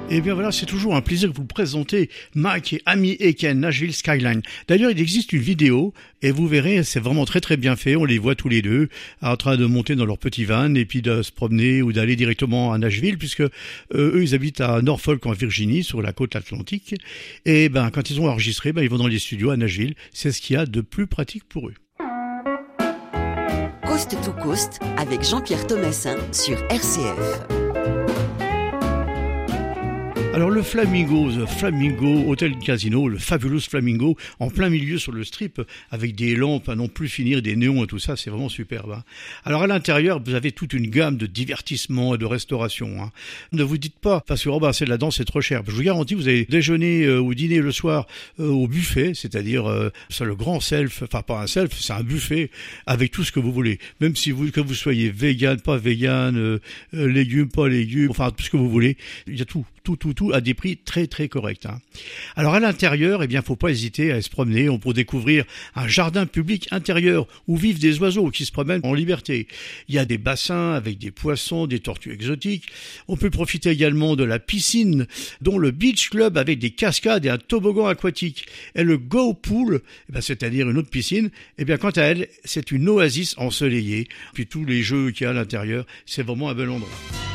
Et bien voilà, c'est toujours un plaisir de vous présenter Mike et Amy Eken, Nashville Skyline. D'ailleurs, il existe une vidéo et vous verrez, c'est vraiment très très bien fait. On les voit tous les deux en train de monter dans leur petit van et puis de se promener ou d'aller directement à Nashville puisque eux, ils habitent à Norfolk en Virginie, sur la côte atlantique. Et ben quand ils ont enregistré, ben ils vont dans les studios à Nashville. C'est ce qu'il y a de plus pratique pour eux. Coast to Coast avec Jean-Pierre Thomassin sur RCF. Alors le Flamingo, The Flamingo Hotel Casino, le Fabulous Flamingo, en plein milieu sur le strip, avec des lampes à non plus finir, des néons et tout ça, c'est vraiment superbe. Hein. Alors à l'intérieur, vous avez toute une gamme de divertissements et de restauration. Hein. Ne vous dites pas, parce que c'est de la danse, c'est trop cher. Je vous garantis, vous allez déjeuner ou dîner le soir au buffet, c'est-à-dire c'est le grand self, enfin pas un self, c'est un buffet avec tout ce que vous voulez. Même si que vous soyez vegan, pas vegan, légumes, pas légumes, enfin tout ce que vous voulez, il y a tout à des prix très très corrects. Hein. Alors à l'intérieur, faut pas hésiter à se promener. On peut découvrir un jardin public intérieur où vivent des oiseaux qui se promènent en liberté. Il y a des bassins avec des poissons, des tortues exotiques. On peut profiter également de la piscine, dont le Beach Club avec des cascades et un toboggan aquatique. Et le Go Pool, c'est-à-dire une autre piscine, quant à elle, c'est une oasis ensoleillée. Puis tous les jeux qu'il y a à l'intérieur, c'est vraiment un bel endroit.